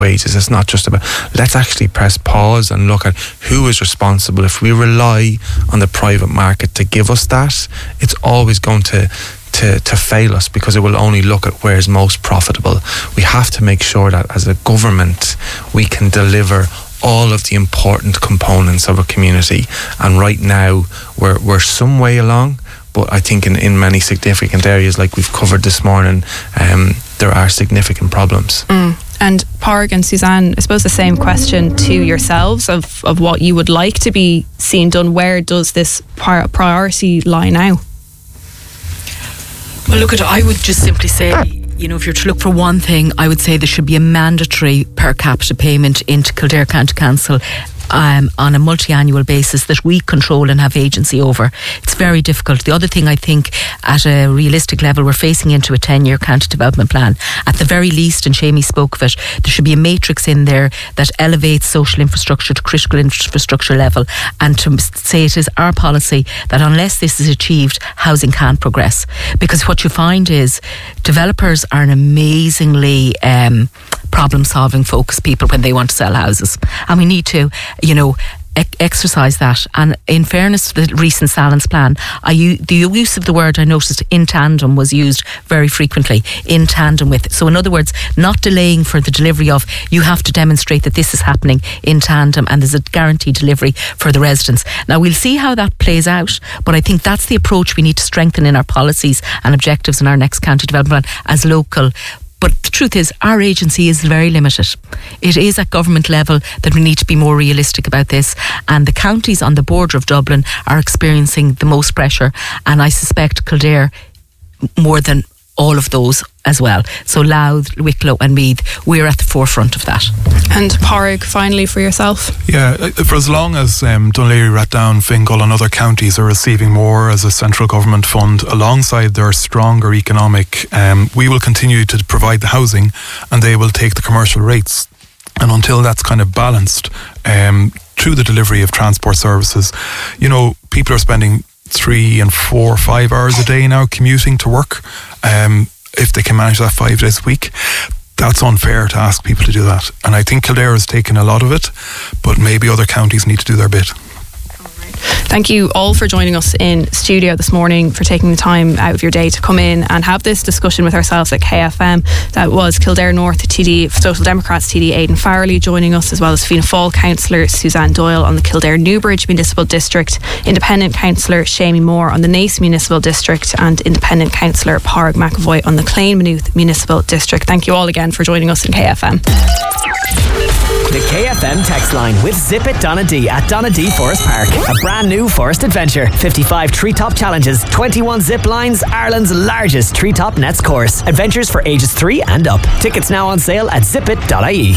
wages. It's not just about, let's actually press pause and look at who is responsible. If we rely on the private market to give us that, it's always going to fail us, because it will only look at where is most profitable. We have to make sure that as a government we can deliver all of the important components of a community, and right now we're some way along, but I think in many significant areas, like we've covered this morning, there are significant problems. And Pádraig and Suzanne, I suppose the same question to yourselves of what you would like to be seen done. Where does this priority lie now? Well, look, I would just simply say, you know, if you're to look for one thing, I would say there should be a mandatory per capita payment into Kildare County Council on a multi-annual basis that we control and have agency over. It's very difficult. The other thing, I think, at a realistic level, we're facing into a 10-year county development plan. At the very least, and Shamie spoke of it, there should be a matrix in there that elevates social infrastructure to critical infrastructure level, and to say it is our policy that unless this is achieved, housing can't progress. Because what you find is developers are an amazingly problem-solving focused people when they want to sell houses, and we need to, you know, exercise that. And in fairness to the recent Salins plan, the use of the word, I noticed, in tandem was used very frequently, in tandem with. So in other words, not delaying for the delivery of, you have to demonstrate that this is happening in tandem and there's a guaranteed delivery for the residents. Now we'll see how that plays out, but I think that's the approach we need to strengthen in our policies and objectives in our next county development plan as local. But the truth is, our agency is very limited. It is at government level that we need to be more realistic about this. And the counties on the border of Dublin are experiencing the most pressure. And I suspect Kildare more than all of those as well. So Louth, Wicklow and Meath, we're at the forefront of that. And Pádraig, finally for yourself. Yeah, for as long as Dún Laoghaire, Rathdown, Fingal and other counties are receiving more as a central government fund alongside their stronger economic, we will continue to provide the housing and they will take the commercial rates. And until that's kind of balanced through the delivery of transport services, you know, people are spending 3 and 4 or 5 hours a day now commuting to work. If they can manage that 5 days a week, that's unfair to ask people to do that. And I think Kildare has taken a lot of it, but maybe other counties need to do their bit. Thank you all for joining us in studio this morning, for taking the time out of your day to come in and have this discussion with ourselves at KFM. That was Kildare North TD, Social Democrats TD Aidan Farrelly joining us, as well as Fianna Fáil Councillor Suzanne Doyle on the Kildare Newbridge Municipal District, Independent Councillor Shamie Moore on the Naas Municipal District, and Independent Councillor Pádraig McAvoy on the Clane Municipal District. Thank you all again for joining us in KFM. The KFM text line with Zip It Donna D at Donna D Forest Park. A brand new forest adventure. 55 treetop challenges, 21 zip lines, Ireland's largest treetop nets course. Adventures for ages 3 and up. Tickets now on sale at zipit.ie.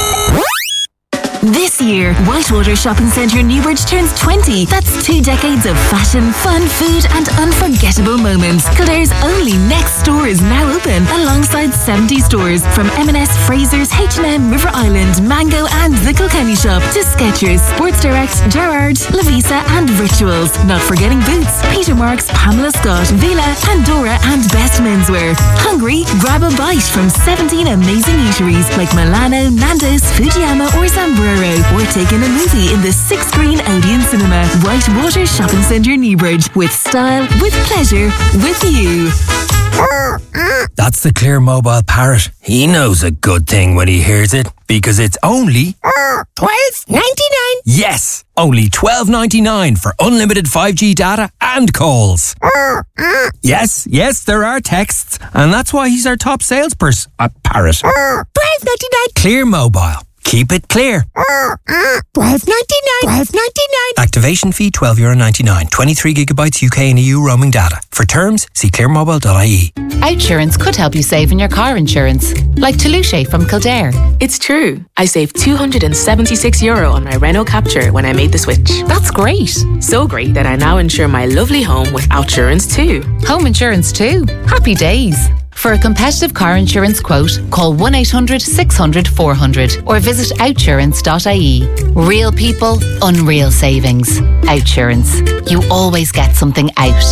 This year, Whitewater Shopping Centre Newbridge turns 20. That's 2 decades of fashion, fun, food and unforgettable moments. Kildare's only next store is now open, alongside 70 stores from M&S, Fraser's, H&M, River Island, Mango and The Kilkenny Shop to Skechers, Sports Direct, Gerrard, Lavisa and Rituals. Not forgetting Boots, Peter Marks, Pamela Scott, Vila, Pandora and Best Menswear. Hungry? Grab a bite from 17 amazing eateries like Milano, Nando's, Fujiyama or Zamburo. Or take in a movie in the 6-screen Odeon Cinema. Whitewater Shopping Centre Newbridge. With style, with pleasure, with you. That's the Clear Mobile Parrot. He knows a good thing when he hears it, because it's only $12.99. Yes, only $12.99 for unlimited 5G data and calls. Yes, there are texts, and that's why he's our top salesperson at Parrot. $12.99. Clear Mobile. Keep it clear. $12.99. Activation fee €12.99. 23 gigabytes UK and EU roaming data. For terms, see clearmobile.ie. Outsurance could help you save in your car insurance. Like Toulouse from Kildare. It's true. I saved €276 on my Renault Captur when I made the switch. That's great. So great that I now insure my lovely home with Outsurance too. Home insurance too. Happy days. For a competitive car insurance quote, call 1-800-600-400 or visit outsurance.ie. Real people, unreal savings. Outsurance. You always get something out.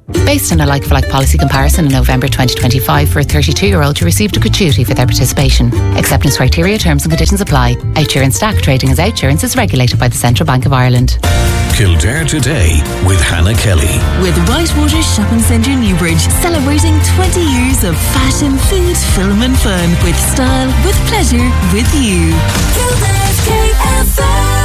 Based on a like-for-like policy comparison in November 2025 for a 32-year-old who received a gratuity for their participation. Acceptance criteria, terms and conditions apply. Outsurance DAC trading as Outsurance is regulated by the Central Bank of Ireland. Kildare Today with Hannah Kelly. With Whitewater Shopping Centre Newbridge, celebrating 20 years of fashion, food, film and fun. With style, with pleasure, with you. Kildare's KFM.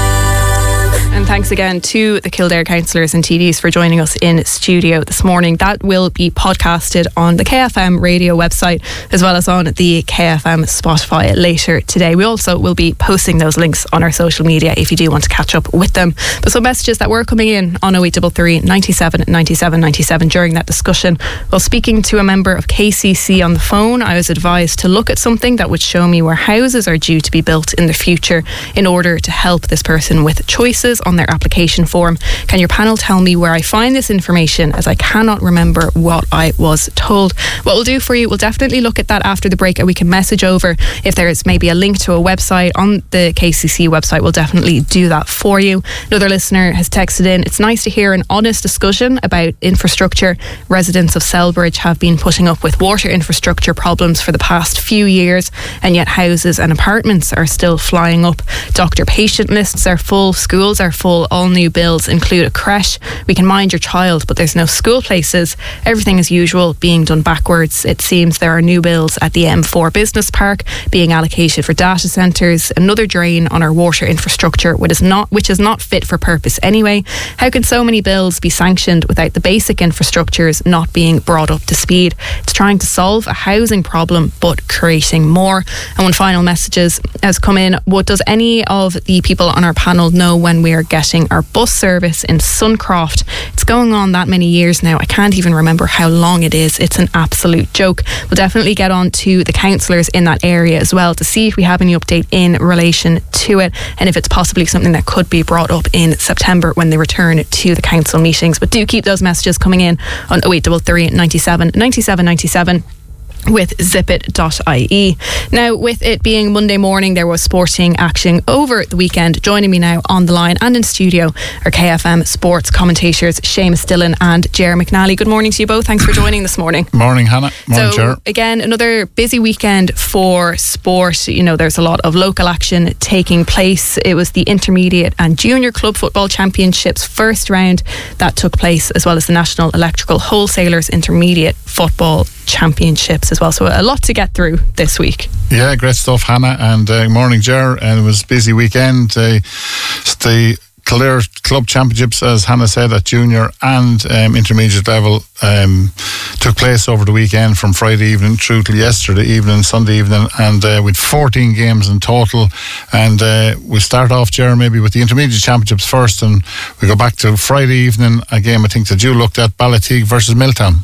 And thanks again to the Kildare councillors and TDs for joining us in studio this morning. That will be podcasted on the KFM radio website as well as on the KFM Spotify later today. We also will be posting those links on our social media if you do want to catch up with them. But some messages that were coming in on 0833 97 97 97 during that discussion. While speaking to a member of KCC on the phone, I was advised to look at something that would show me where houses are due to be built in the future in order to help this person with choices on their application form. Can your panel tell me where I find this information, as I cannot remember what I was told? What we'll do for you, we'll definitely look at that after the break, and we can message over if there's maybe a link to a website on the KCC website. We'll definitely do that for you. Another listener has texted in, it's nice to hear an honest discussion about infrastructure. Residents of Selbridge have been putting up with water infrastructure problems for the past few years, and yet houses and apartments are still flying up. Doctor-patient lists are full, schools are full, all new builds include a creche. We can mind your child, but there's no school places. Everything as usual being done backwards. It seems there are new builds at the M4 Business Park being allocated for data centres, another drain on our water infrastructure which is not fit for purpose anyway. How can so many builds be sanctioned without the basic infrastructures not being brought up to speed? It's trying to solve a housing problem but creating more. And one final message has come in. Does any of the people on our panel know when we are getting our bus service in Suncroft? It's going on that many years now. I can't even remember how long it is. It's an absolute joke. We'll definitely get on to the councillors in that area as well to see if we have any update in relation to it, and if it's possibly something that could be brought up in September when they return to the council meetings. But do keep those messages coming in on 0833 97 97 97 with zippit.ie. Now, with it being Monday morning, there was sporting action over the weekend. Joining me now on the line and in studio are KFM sports commentators Seamus Dillon and Ger McNally. Good morning to you both. Thanks for joining this morning. Morning, Hannah. Morning, Ger. Again, another busy weekend for sport. You know, there's a lot of local action taking place. It was the intermediate and junior club football championships first round that took place, as well as the National Electrical Wholesalers Intermediate Football Championships as well. So a lot to get through this week. Yeah, great stuff, Hannah. And morning, Ger. And it was a busy weekend. The Kildare Club Championships, as Hannah said, at junior and intermediate level took place over the weekend from Friday evening through till yesterday evening, Sunday evening, and with 14 games in total. And we'll start off, Ger, maybe with the intermediate championships first, and we go back to Friday evening, a game I think that you looked at, Balliteague versus Milltown.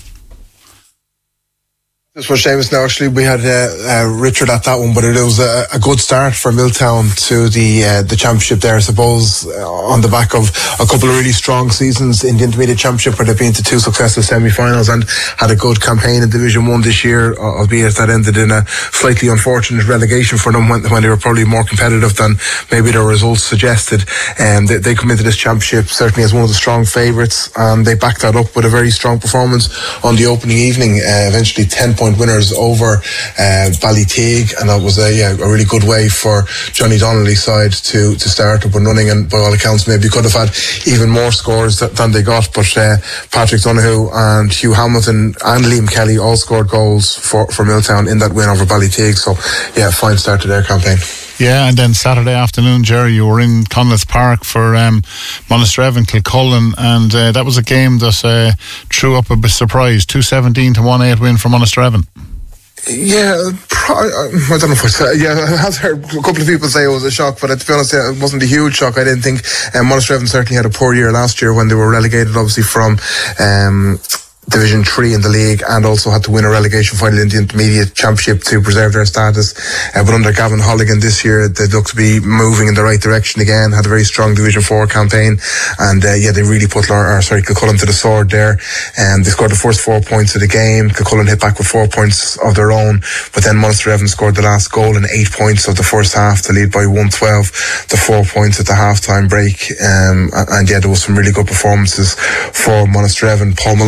This was Seamus. Now, actually, we had Richard at that one, but it was a good start for Milltown to the championship there, I suppose, on the back of a couple of really strong seasons in the intermediate championship, where they've been to two successive semi-finals and had a good campaign in Division 1 this year, albeit that ended in a slightly unfortunate relegation for them when they were probably more competitive than maybe their results suggested. They come into this championship certainly as one of the strong favourites, and they backed that up with a very strong performance on the opening evening, eventually 10-point winners over Balliteague, and that was a really good way for Johnny Donnelly's side to start up and running, and by all accounts maybe could have had even more scores than they got, but Patrick Donoghue and Hugh Hamilton and Liam Kelly all scored goals for Milltown in that win over Balliteague. So yeah, fine start to their campaign. Yeah, and then Saturday afternoon, Jerry, you were in Connells Park for Monasterevin Kilcullen, and that was a game that threw up a bit surprise. 2-17 to 1-8 win for Monasterevin. Yeah, I don't know if I have heard a couple of people say it was a shock, but to be honest, it wasn't a huge shock. I didn't think Monasterevin certainly had a poor year last year when they were relegated, obviously, from Division 3 in the league, and also had to win a relegation final in the intermediate championship to preserve their status. But under Gavin Holligan this year, they look to be moving in the right direction again. Had a very strong Division 4 campaign, and they really put Kilcullen to the sword there. And they scored the first 4 points of the game. Kilcullen hit back with 4 points of their own, but then Monasterevin scored the last goal in 8 points of the first half to lead by 112 to 4 points at the half-time break. And there was some really good performances for Monasterevin. Paul Maloney put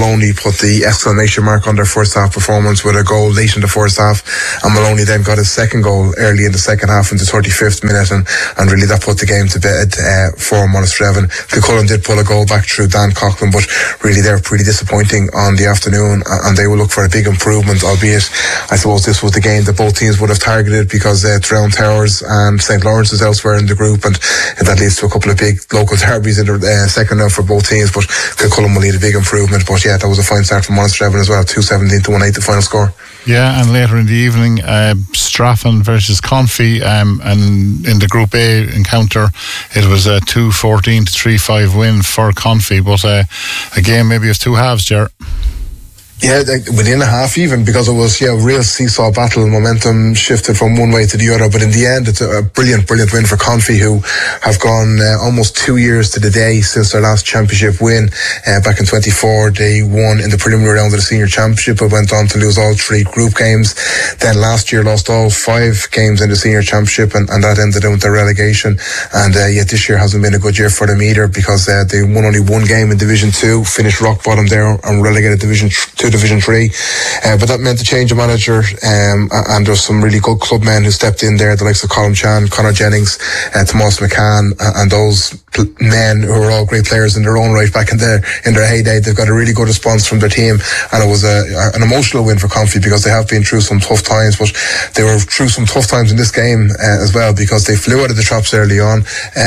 put the exclamation mark on their first half performance with a goal late in the first half, and Maloney then got his second goal early in the second half in the 35th minute, and really that put the game to bed for Monasterevin. Kilcullen did pull a goal back through Dan Coughlin, but really they're pretty disappointing on the afternoon, and they will look for a big improvement, albeit I suppose this was the game that both teams would have targeted, because Tyrone Towers and St. Lawrence is elsewhere in the group, and that leads to a couple of big local derbies in the second round for both teams. But Kilcullen will need a big improvement. But yeah, that was a fine start from Monasterevin as well, 2-17 to 1-8 the final score. Yeah, and later in the evening, Straffan versus Confi, and in the Group A encounter, it was a 2-14 to 3-5 win for Confi. But a game maybe of two halves, Ger. Yeah, within a half even, because it was a real seesaw battle. Momentum shifted from one way to the other, but in the end it's a brilliant win for Confi, who have gone almost 2 years to the day since their last championship win. Back in 24 they won in the preliminary round of the senior championship, but went on to lose all 3 group games. Then last year lost all 5 games in the senior championship, and that ended with their relegation. And yet this year hasn't been a good year for them either, because they won only 1 game in Division 2, finished rock bottom there and relegated Division 3. But that meant a change of manager, and there's some really good club men who stepped in there, the likes of Colin Chan, Conor Jennings, Tomas McCann, and those men who were all great players in their own right back in their heyday. They've got a really good response from their team, and it was an emotional win for Confi, because they have been through some tough times, but they were through some tough times in this game as well, because they flew out of the traps early on.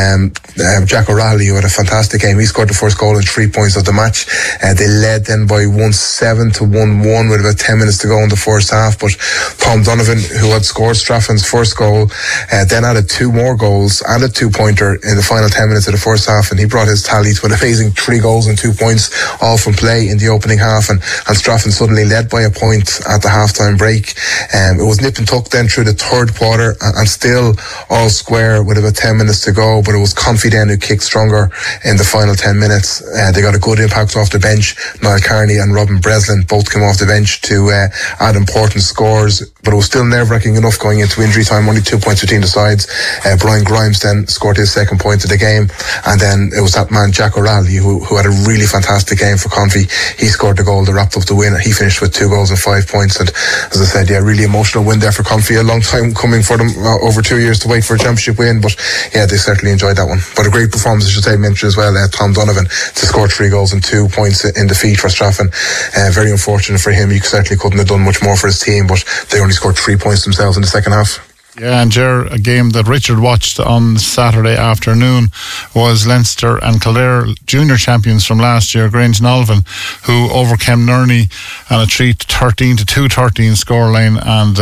Jack O'Reilly, who had a fantastic game, he scored the first goal and 3 points of the match. They led then by 1-7 to 1-1 with about 10 minutes to go in the first half, but Tom Donovan, who had scored Straffan's first goal, then added 2 more goals and a 2-pointer in the final 10 minutes of the first half, and he brought his tally to an amazing 3 goals and 2 points, all from play in the opening half, and Straffan suddenly led by a point at the half-time break. It was nip and tuck then through the third quarter, and still all square with about 10 minutes to go, but it was Confi then who kicked stronger in the final 10 minutes. They got a good impact off the bench. Niall Carney and Robin Breslin both came off the bench to add important scores, but it was still nerve-wracking enough going into injury time, only 2 points between the sides. Brian Grimes then scored his second point of the game, and then it was that man Jack O'Reilly who had a really fantastic game for Confi. He scored the goal that wrapped up the win. He finished with 2 goals and 5 points, and as I said, really emotional win there for Confi. A long time coming for them, over 2 years to wait for a championship win, but they certainly enjoyed that one. But a great performance, I should say, mention as well, Tom Donovan, to score 3 goals and 2 points in defeat for Straffan. Very unfortunate for him. He certainly couldn't have done much more for his team, but they only scored 3 points themselves in the second half. Yeah, and Ger, a game that Richard watched on Saturday afternoon was Leinster and Kildare junior champions from last year, Grange Nolvan, who overcame Nerney on a 3-13 to 2-13 scoreline, and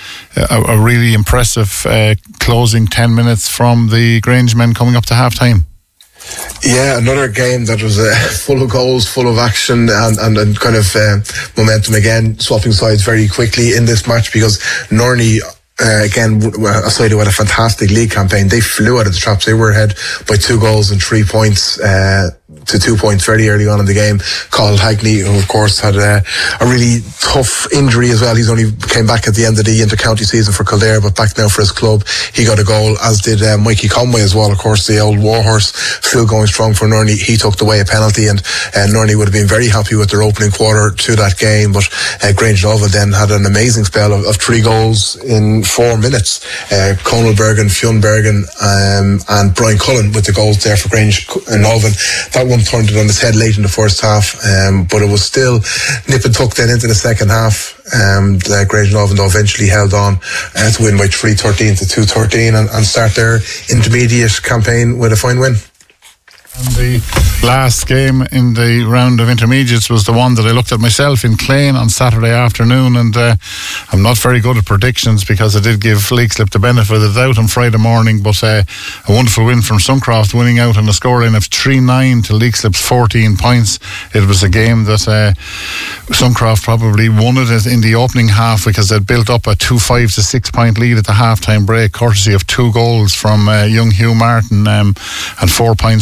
a really impressive closing 10 minutes from the Grange men coming up to half-time. Yeah, another game that was full of goals, full of action, and kind of momentum again, swapping sides very quickly in this match, because Nerney, again, a side who had a fantastic league campaign, they flew out of the traps. They were ahead by 2 goals and 3 points to 2 points very early on in the game. Cathal Hagney, who of course had a really tough injury as well. He's only came back at the end of the inter-county season for Kildare, but back now for his club. He got a goal, as did Mikey Conway as well, of course, the old warhorse, still going strong for Nerney. He took away a penalty, and Nerney would have been very happy with their opening quarter to that game, but Grange Nolvan then had an amazing spell of 3 goals in 4 minutes. Conal Bergen, Fionn Bergen, and Brian Cullen with the goals there for Grange Nolvan. That one turned it on its head late in the first half, but it was still nip and tuck then into the second half. Grange Nolvan though eventually held on to win by 3-13 to 2-13 and start their intermediate campaign with a fine win. And the last game in the round of intermediates was the one that I looked at myself in Clane on Saturday afternoon, and I'm not very good at predictions because I did give Leixlip the benefit of the doubt on Friday morning, but a wonderful win from Suncroft, winning out on a scoreline of 3-9 to Leixlip's 14 points. It was a game that Suncroft probably won it in the opening half, because they'd built up a 2-5 to 6 point lead at the half-time break, courtesy of 2 goals from young Hugh Martin, and 4 points coming from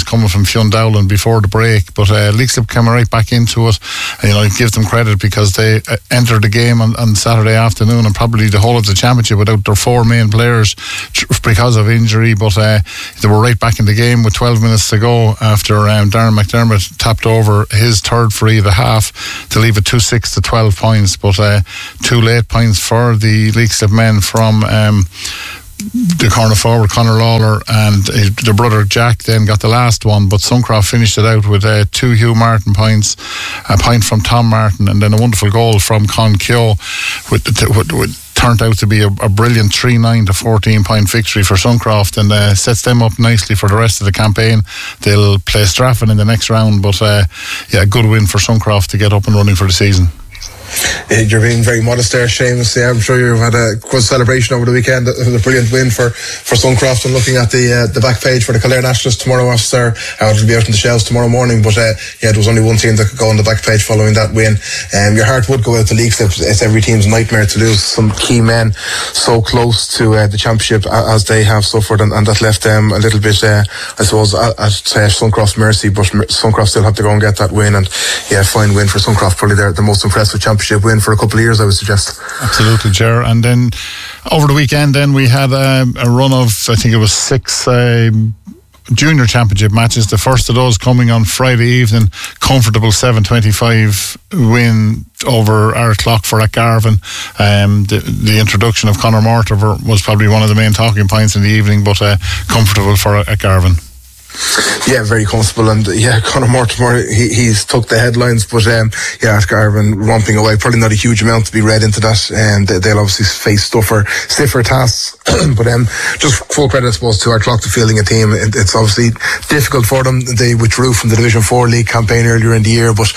Fionn Dowland before the break, but Leixlip came right back into it. And, I give them credit because they entered the game on Saturday afternoon and probably the whole of the championship without their 4 main players because of injury, but they were right back in the game with 12 minutes to go after Darren McDermott tapped over his third free of the half to leave it 2-6 to 12 points, but 2 late points for the Leixlip men from the corner forward Conor Lawler, and the brother Jack then got the last one, but Suncroft finished it out with 2 Hugh Martin points, a point from Tom Martin, and then a wonderful goal from Con Keogh, with turned out to be a brilliant 3-9 to 14 point victory for Suncroft, and sets them up nicely for the rest of the campaign. They'll play Strafford in the next round, but a good win for Suncroft to get up and running for the season. You're being very modest there, Seamus. I'm sure you've had a good celebration over the weekend. It was a brilliant win for Suncroft. And looking at the back page for the Kildare Nationalists tomorrow, officer, it'll be out in the shelves tomorrow morning. But there was only one team that could go on the back page following that win. Your heart would go out to Leixlip. It's every team's nightmare to lose some key men so close to the championship as they have suffered, and that left them a little bit, I suppose, at Suncroft's mercy. But Suncroft still have to go and get that win, and fine win for Suncroft. Probably the most impressive championship win for a couple of years, I would suggest. Absolutely, Ger. And then over the weekend, then we had a run of, I think it was 6 junior championship matches. The first of those coming on Friday evening, comfortable 7-25 win over Ardclough at Garvan. The introduction of Conor Mortimer was probably one of the main talking points in the evening, but comfortable for at Garvan. Yeah, very comfortable, and Conor Mortimer, he's took the headlines, but Garvan romping away, probably not a huge amount to be read into that, and they'll obviously face stiffer tasks, but just full credit, I suppose, to Ardclough for fielding a team. It's obviously difficult for them. They withdrew from the Division 4 league campaign earlier in the year, but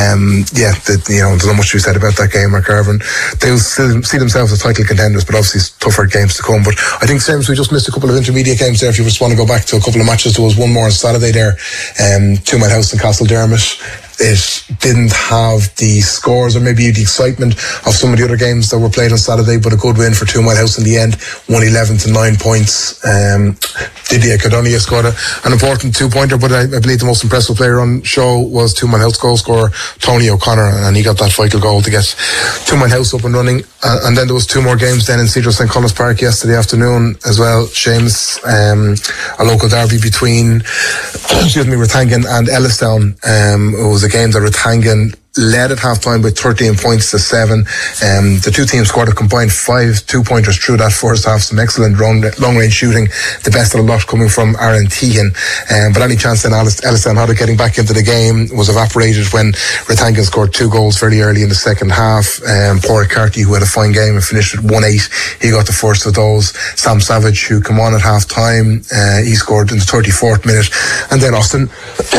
there's not much to be said about that game. Garvan, they'll see themselves as title contenders, but obviously tougher games to come. But I think, James, we just missed a couple of intermediate games there. If you just want to go back to a couple of matches, there was one more on Saturday there, Two Mile House and Castledermot. It didn't have the scores or maybe the excitement of some of the other games that were played on Saturday, but a good win for Two Mile House in the end, 111 to 9 points. Didier Cardonier scored an important 2-pointer, but I believe the most impressive player on show was Two Mile House goal scorer Tony O'Connor, and he got that vital goal to get Two Mile House up and running. And then there was 2 more games then in Cedar St. Connell's Park yesterday afternoon as well, Seamus. A local derby between Rathangan and Ellistown. It was a game that Rathangan led at half-time by 13 points to 7. The two teams scored a combined 5 2-pointers through that first half. Some excellent long-range shooting, the best of the lot coming from Aaron Teagan. But any chance then Ellistown had of getting back into the game was evaporated when Rathangan scored 2 goals very early in the second half. Paul Carty, who had a fine game and finished with 1-8, he got the first of those. Sam Savage, who came on at half-time, he scored in the 34th minute. And then Austin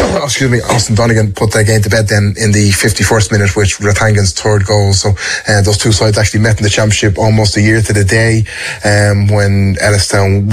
Donegan put that game to bed then in the 51st minute with Rathangan's 3rd goal. So those two sides actually met in the championship almost a year to the day, when Rathangan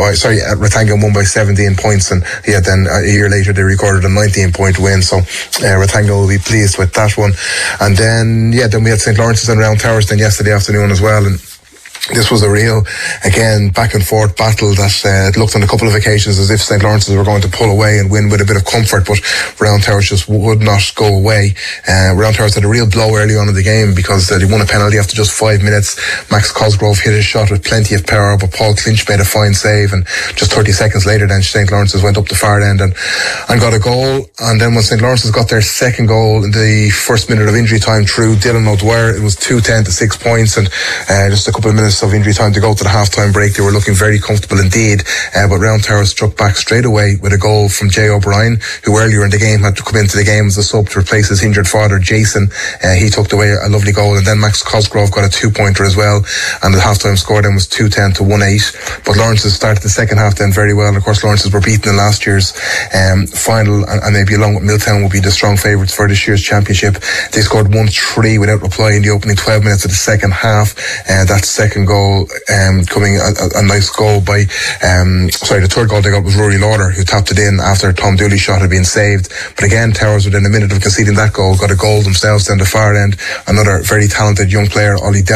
won by 17 points, and then a year later they recorded a 19-point win. So Rathangan will be pleased with that one. And then we had St. Lawrence's and Round Towers then yesterday afternoon as well, and this was a real, again, back and forth battle that looked on a couple of occasions as if St. Lawrence's were going to pull away and win with a bit of comfort, but Round Towers just would not go away. Round Towers had a real blow early on in the game because they won a penalty after just 5 minutes. Max Cosgrove hit his shot with plenty of power, but Paul Clinch made a fine save, and just 30 seconds later then St. Lawrence's went up the far end and got a goal. And then when St. Lawrence's got their 2nd goal in the 1st minute of injury time through Dylan O'Dwyer, it was 2-10 to 6 points, and just a couple of minutes of injury time to go to the half-time break. They were looking very comfortable indeed, but Round Towers struck back straight away with a goal from Jay O'Brien, who earlier in the game had to come into the game as a sub to replace his injured father Jason. He tucked away a lovely goal, and then Max Cosgrove got a 2-pointer as well, and the half-time score then was 2-10 to 1-8. But Lawrence's started the second half then very well. Of course, Lawrence's were beaten in last year's final, and maybe along with Milltown will be the strong favourites for this year's championship. They scored 1-3 without reply in the opening 12 minutes of the second half. That second goal coming a nice goal by the 3rd goal they got was Rory Lawler, who tapped it in after Tom Dooley's shot had been saved. But again, Towers, within a minute of conceding that goal, got a goal themselves down the far end. Another very talented young player, Ollie Deller,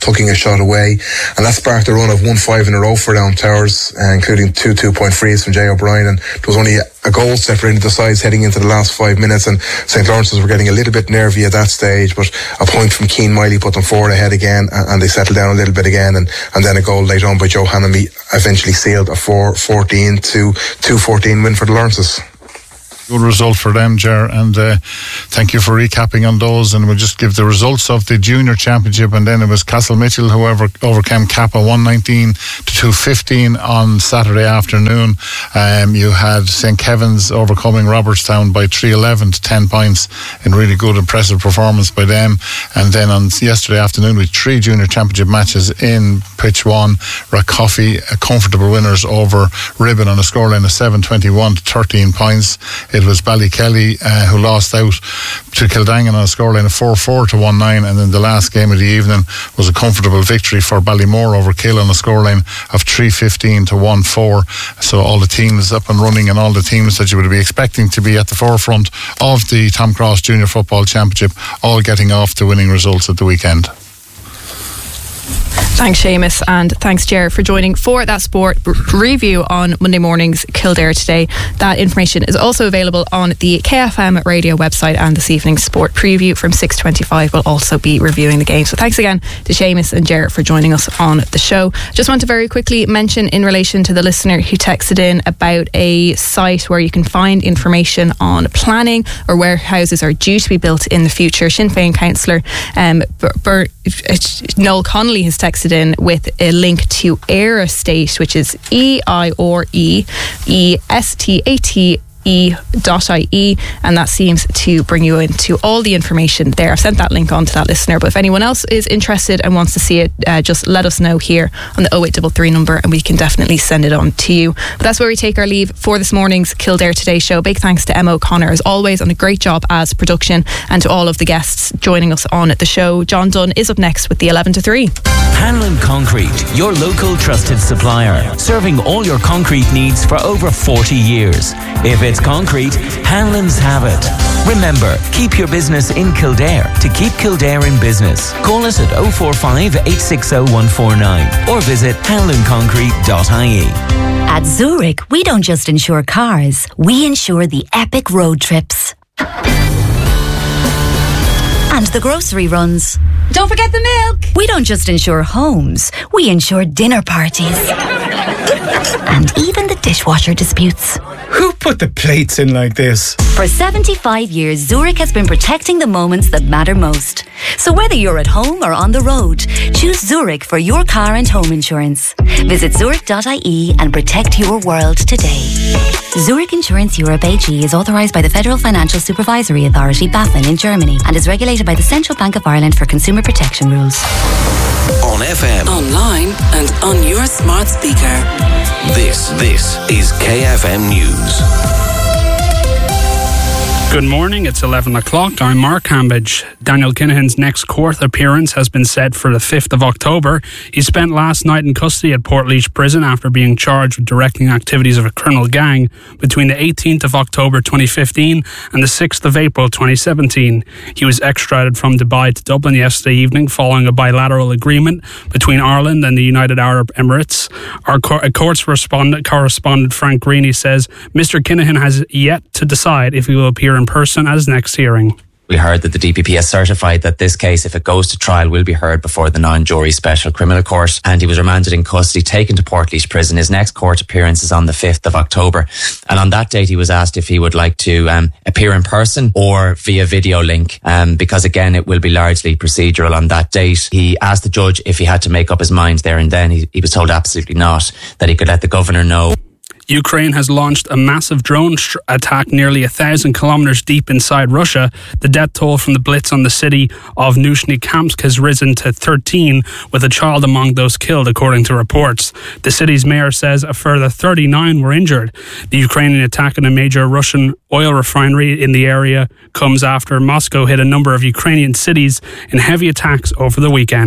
tucking a shot away, and that sparked a run of 1-5 in a row for Down Towers, including 2 2-point frees from Jay O'Brien, and there was only a goal separated the sides heading into the last 5 minutes, and St. Lawrence's were getting a little bit nervy at that stage, but a point from Keane Miley put them forward ahead again, and they settled down a little bit again, and then a goal later on by Joe Hannamy eventually sealed a 4-14 to 2-14 win for the Lawrences. Good result for them, Ger, and thank you for recapping on those. And we'll just give the results of the junior championship. And then it was Castle Mitchell who overcame Kappa 119 to 215 on Saturday afternoon. You had St. Kevin's overcoming Robertstown by 311 to 10 points in really good, impressive performance by them. And then on yesterday afternoon, with 3 junior championship matches in pitch 1, Rathcoffey comfortable winners over Ribbon on a scoreline of 7-21 to 13 points. It was Ballykelly who lost out to Kildangan on a scoreline of 4-4 to 1-9, and then the last game of the evening was a comfortable victory for Ballymore over Kill on a scoreline of 3-15 to 1-4. So all the teams up and running, and all the teams that you would be expecting to be at the forefront of the Tom Cross Junior Football Championship, all getting off to winning results at the weekend. Thanks, Seamus, and thanks, Ger, for joining for that sport review on Monday morning's Kildare Today. That information is also available on the KFM radio website, and this evening's sport preview from 6:25 will also be reviewing the game. So thanks again to Seamus and Ger for joining us on the show. Just want to very quickly mention in relation to the listener who texted in about a site where you can find information on planning or where houses are due to be built in the future. Sinn Féin councillor Noel Connolly has texted in with a link to Eire Estate, which is EIREESTATE.ie, and that seems to bring you into all the information there. I've sent that link on to that listener, but if anyone else is interested and wants to see it, just let us know here on the 0833 number and we can definitely send it on to you. But that's where we take our leave for this morning's Kildare Today show. Big thanks to Emma O'Connor as always on a great job as production, and to all of the guests joining us on the show. John Dunn is up next with the 11 to 3. Hanlon Concrete, your local trusted supplier, serving all your concrete needs for over 40 years. If it's concrete, Hanlon's have it. Remember, keep your business in Kildare to keep Kildare in business. Call us at 045 860 149 or visit hanlonconcrete.ie. At Zurich, we don't just insure cars, we insure the epic road trips. And the grocery runs. Don't forget the milk. We don't just insure homes, we insure dinner parties. And even the dishwasher disputes. Who put the plates in like this? For 75 years, Zurich has been protecting the moments that matter most. So whether you're at home or on the road, choose Zurich for your car and home insurance. Visit zurich.ie and protect your world today. Zurich Insurance Europe AG is authorised by the Federal Financial Supervisory Authority, BaFin, in Germany, and is regulated by the Central Bank of Ireland for consumer protection rules. On FM, online and on your smart speaker. This is KFM News. Good morning, it's 11 o'clock. I'm Mark Hambidge. Daniel Kinahan's next court appearance has been set for the 5th of October. He spent last night in custody at Portlaoise Prison after being charged with directing activities of a criminal gang between the 18th of October 2015 and the 6th of April 2017. He was extradited from Dubai to Dublin yesterday evening following a bilateral agreement between Ireland and the United Arab Emirates. Our courts correspondent Frank Greeny says Mr. Kinahan has yet to decide if he will appear in person at his next hearing. We heard that the DPP has certified that this case, if it goes to trial, will be heard before the non-jury Special Criminal Court, and he was remanded in custody, taken to Portlaoise Prison. His next court appearance is on the 5th of October, and on that date he was asked if he would like to appear in person or via video link, because again it will be largely procedural on that date. He asked the judge if he had to make up his mind there and then. He was told absolutely not, that he could let the governor know. Ukraine has launched a massive drone attack nearly 1,000 kilometres deep inside Russia. The death toll from the blitz on the city of Nizhny-Kamsk has risen to 13, with a child among those killed, according to reports. The city's mayor says a further 39 were injured. The Ukrainian attack on a major Russian oil refinery in the area comes after Moscow hit a number of Ukrainian cities in heavy attacks over the weekend.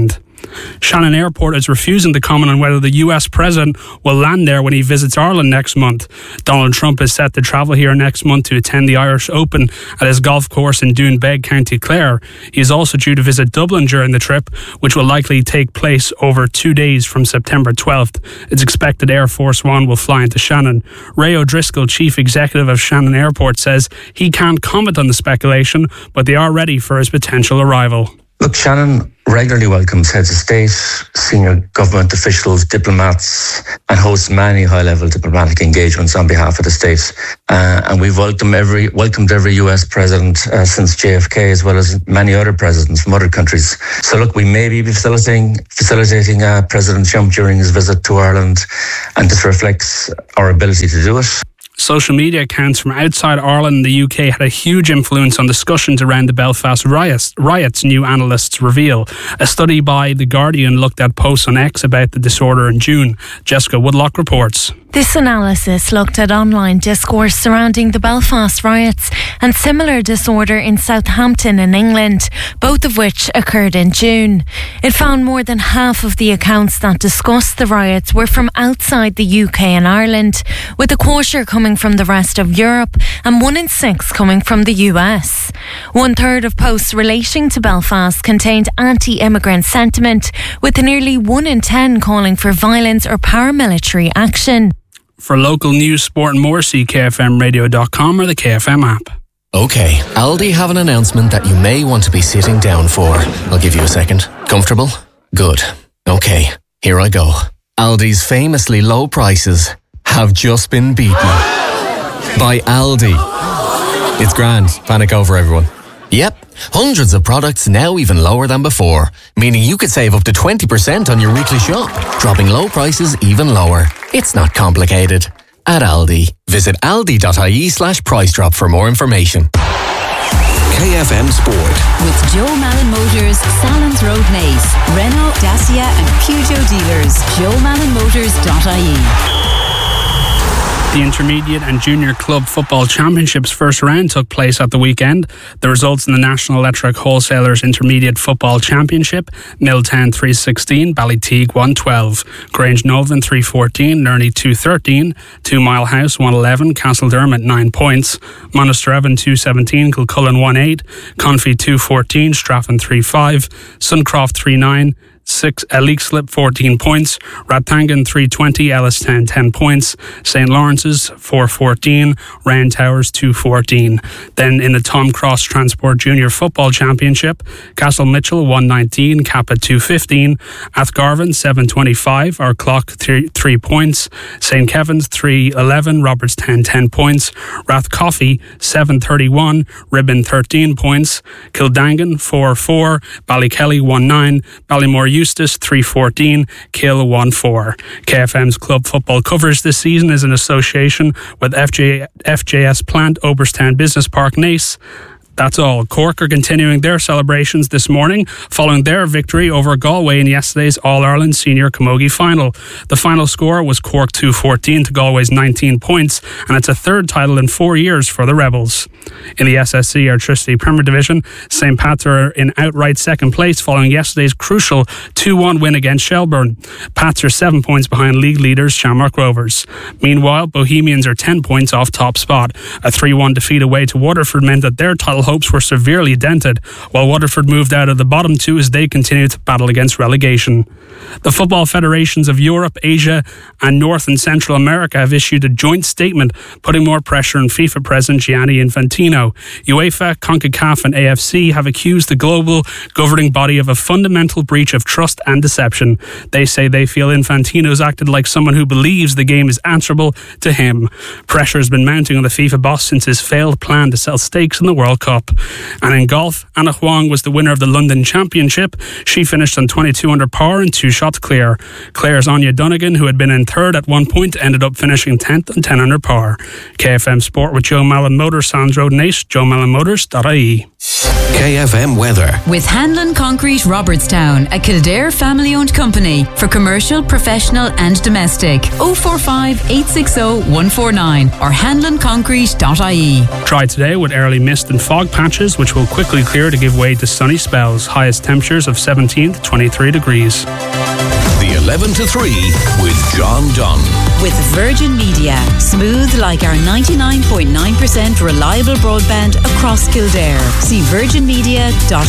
Shannon Airport is refusing to comment on whether the US president will land there when he visits Ireland next month. Donald Trump is set to travel here next month to attend the Irish Open at his golf course in Doonbeg, County Clare. He is also due to visit Dublin during the trip, which will likely take place over 2 days from September 12th. It's expected Air Force One will fly into Shannon. Ray O'Driscoll, Chief Executive of Shannon Airport, says he can't comment on the speculation, but they are ready for his potential arrival. Look, Shannon regularly welcomes heads of state, senior government officials, diplomats, and hosts many high-level diplomatic engagements on behalf of the state. And we've welcomed every US president since JFK, as well as many other presidents from other countries. So look, we may be facilitating President Trump during his visit to Ireland, and this reflects our ability to do it. Social media accounts from outside Ireland and the UK had a huge influence on discussions around the Belfast riots, new analysts reveal. A study by The Guardian looked at posts on X about the disorder in June. Jessica Woodlock reports. This analysis looked at online discourse surrounding the Belfast riots and similar disorder in Southampton in England, both of which occurred in June. It found more than half of the accounts that discussed the riots were from outside the UK and Ireland, with a quarter coming from the rest of Europe and 1 in 6 coming from the US. 1/3 of posts relating to Belfast contained anti-immigrant sentiment, with nearly 1 in 10 calling for violence or paramilitary action. For local news, sport and more, see kfmradio.com or the KFM app. Okay, Aldi have an announcement that you may want to be sitting down for. I'll give you a second. Comfortable? Good. Okay, here I go. Aldi's famously low prices have just been beaten by Aldi. It's grand. Panic over, everyone. Yep, hundreds of products now even lower than before, meaning you could save up to 20% on your weekly shop, dropping low prices even lower. It's not complicated. At Aldi, visit aldi.ie/price drop for more information. KFM Sport. With Joe Malin Motors, Salons Road Naas, Renault, Dacia and Peugeot dealers. JoeMalinMotors.ie. The Intermediate and Junior Club Football Championships first round took place at the weekend. The results in the National Electric Wholesalers Intermediate Football Championship: Milltown 316, Ballyteague 112, Grange Novan 314, Nerney 213, 2 Mile House 111, Castledermot 9 points, Monasterevin 217, Kilcullen 18, Confey 214, Straffan 35, Suncroft 39, Leixlip 14 points, Rathangan 320, Ellistown 10 points, St Lawrence's 414, Round Towers 214. Then in the Tom Cross Transport Junior Football Championship, Castle Mitchell 119, Kappa 215, Athgarvan 725, Clock 3 points, St Kevin's 311, Robertstown 10 points, Rathcoffey 731, Ribbon 13 points, Kildangan 4-4, Ballykelly 1-9, Ballymore Eustace 314, Kill 1-4. KFM's club football coverage this season is in association with FJS Plant, Oberstown Business Park, Naas. That's all. Cork are continuing their celebrations this morning following their victory over Galway in yesterday's All-Ireland Senior Camogie final. The final score was Cork 214 to Galway's 19 points, and it's a third title in 4 years for the Rebels. In the SSC Airtricity Premier Division, St. Pat's are in outright second place following yesterday's crucial 2-1 win against Shelbourne. Pats are 7 points behind league leaders Shamrock Rovers. Meanwhile, Bohemians are 10 points off top spot. A 3-1 defeat away to Waterford meant that their title hopes were severely dented, while Waterford moved out of the bottom two as they continued to battle against relegation. The football federations of Europe, Asia and North and Central America have issued a joint statement putting more pressure on FIFA President Gianni Infantino. UEFA, CONCACAF and AFC have accused the global governing body of a fundamental breach of trust and deception. They say they feel Infantino's acted like someone who believes the game is answerable to him. Pressure has been mounting on the FIFA boss since his failed plan to sell stakes in the World Cup. And in golf, Anna Huang was the winner of the London Championship. She finished on 22 under par and 2 shots clear. Clare's Anya Donegan, who had been in third at one point, ended up finishing 10th and 10 under par. KFM Sport with Joe Malin Motors, Sands Road Naas, JoeMalinMotors.ie. KFM weather. With Hanlon Concrete Robertstown, a Kildare family-owned company for commercial, professional and domestic. 045 860 149 or hanlonconcrete.ie. Dry today with early mist and fog. fog patches which will quickly clear to give way to sunny spells. Highest temperatures of 17 to 23 degrees. The 11 to 3 with John Dunn. With Virgin Media. Smooth like our 99.9% reliable broadband across Kildare. See virginmedia.com.